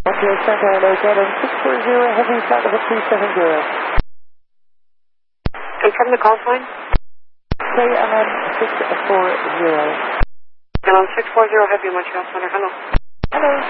Okay, Santa Hello, Gavin 640, heavy flight level 370. Confirm the call sign. KLM 640. KLM 640, heavy Montreal Center, hello. Hello.